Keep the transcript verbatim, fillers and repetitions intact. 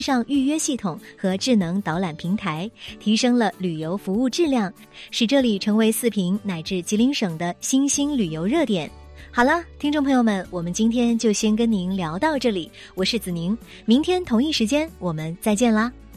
上预约系统和智能导览平台，提升了旅游服务质量，使这里成为四平乃至吉林省的新兴旅游热点。好了，听众朋友们，我们今天就先跟您聊到这里，我是子宁，明天同一时间我们再见啦。